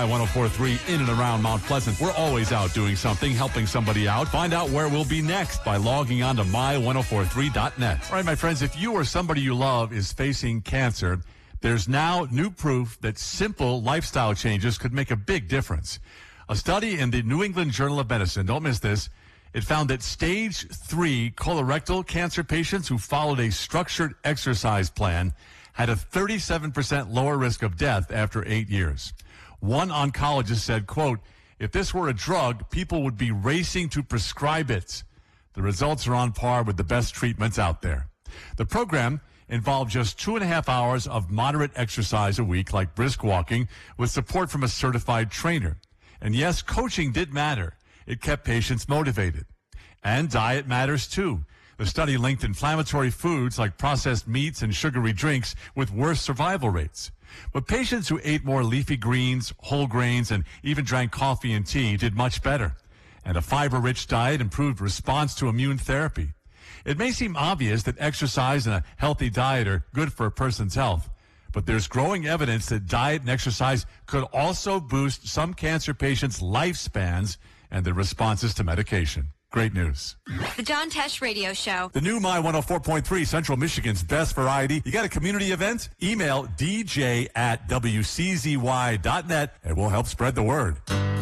My1043 in and around Mount Pleasant. We're always out doing something, helping somebody out. Find out where we'll be next by logging on to my1043.net. All right, my friends, if you or somebody you love is facing cancer, there's now new proof that simple lifestyle changes could make a big difference. A study in the New England Journal of Medicine, don't miss this, it found that stage 3 colorectal cancer patients who followed a structured exercise plan had a 37% lower risk of death after 8 years. One oncologist said, quote, "If this were a drug, people would be racing to prescribe it." The results are on par with the best treatments out there. The program involved just 2.5 hours of moderate exercise a week, like brisk walking, with support from a certified trainer. And yes, coaching did matter. It kept patients motivated. And diet matters too. The study linked inflammatory foods like processed meats and sugary drinks with worse survival rates. But patients who ate more leafy greens, whole grains, and even drank coffee and tea did much better. And a fiber-rich diet improved response to immune therapy. It may seem obvious that exercise and a healthy diet are good for a person's health, but there's growing evidence that diet and exercise could also boost some cancer patients' lifespans and their responses to medication. Great news. The John Tesh Radio Show. The new My 104.3, Central Michigan's best variety. You got a community event? Email dj@wczy.net and we'll help spread the word.